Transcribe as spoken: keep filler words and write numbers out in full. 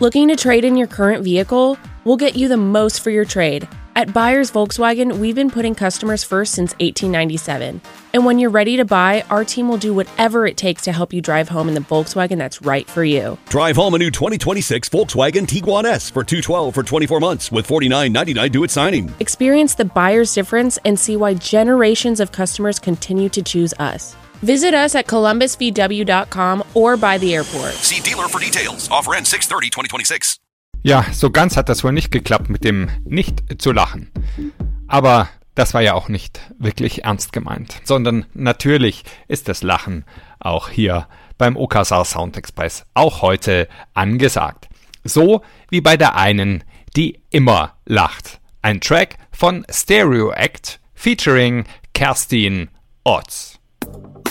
Looking to trade in your current vehicle? We'll get you the most for your trade. At Buyers Volkswagen, we've been putting customers first since eighteen ninety-seven. And when you're ready to buy, our team will do whatever it takes to help you drive home in the Volkswagen that's right for you. Drive home a new twenty twenty-six Volkswagen Tiguan S for two hundred twelve dollars for twenty-four months with forty-nine ninety-nine due at signing. Experience the buyer's difference and see why generations of customers continue to choose us. Visit us at columbus v w dot com or by the airport. See dealer for details. Offer ends six thirty twenty twenty-six. Ja, so ganz hat das wohl nicht geklappt mit dem nicht zu lachen. Aber das war ja auch nicht wirklich ernst gemeint, sondern natürlich ist das Lachen auch hier beim O K S R Sound Express auch heute angesagt. So wie bei der einen, die immer lacht. Ein Track von Stereo Act featuring Kerstin Otz.